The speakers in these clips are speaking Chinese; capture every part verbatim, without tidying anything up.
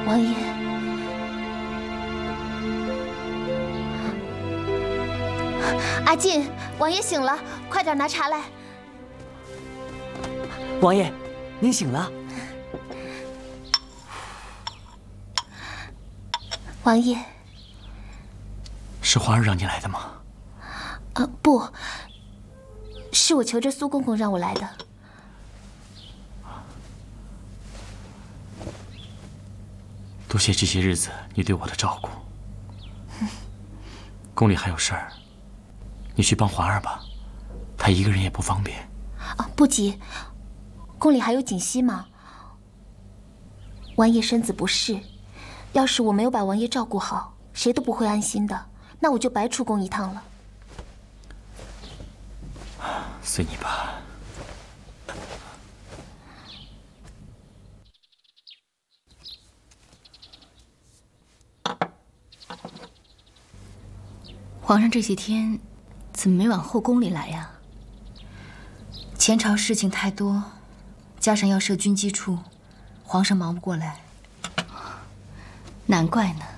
王爷，阿进，王爷醒了，快点拿茶来。 王爷，您醒了。 王爷， 是皇儿让你来的吗？ 呃，不，是我求着苏公公让我来的。 多谢这些日子你对我的照顾。宫里还有事儿，你去帮皇儿吧，她一个人也不方便。 啊，不急，宫里还有锦溪吗？王爷身子不适，要是我没有把王爷照顾好，谁都不会安心的，那我就白出宫一趟了。 随你吧。 皇上这些天怎么没往后宫里来呀？ 前朝事情太多，加上要设军机处，皇上忙不过来。 难怪呢。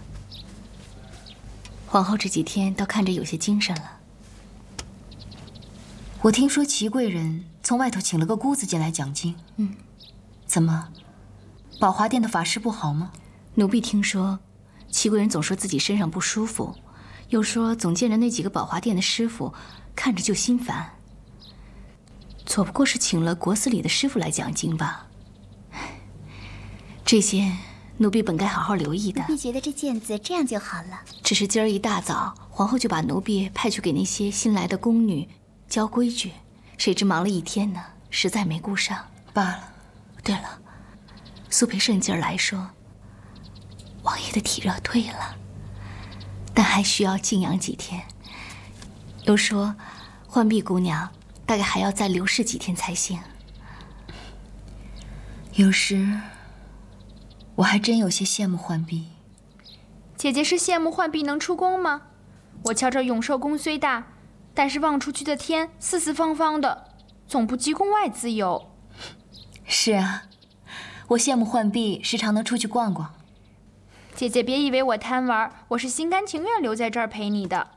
皇后这几天倒看着有些精神了。 我听说齐贵人从外头请了个姑子进来讲经。 嗯， 怎么，宝华殿的法师不好吗？ 奴婢听说，齐贵人总说自己身上不舒服，又说总见着那几个宝华殿的师傅，看着就心烦。左不过是请了国司里的师傅来讲经吧。这些奴婢本该好好留意的。 奴婢觉得这件子这样就好了。 只是今儿一大早，皇后就把奴婢派去给那些新来的宫女教规矩，谁知忙了一天呢，实在没顾上。 罢了。 对了，苏培盛今儿来说，王爷的体热退了，但还需要静养几天。又说，浣碧姑娘大概还要再留侍几天才行。 有时我还真有些羡慕浣碧。 姐姐是羡慕浣碧能出宫吗？我瞧这永寿宫虽大，但是望出去的天四四方方的，总不及宫外自由。 是啊，我羡慕浣碧时常能出去逛逛。 姐姐别以为我贪玩，我是心甘情愿留在这儿陪你的。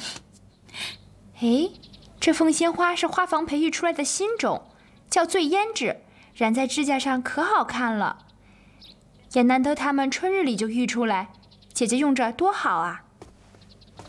哎，这凤仙花是花房培育出来的新种，叫醉胭脂，染在指甲上可好看了。也难得它们春日里就育出来，姐姐用着多好啊。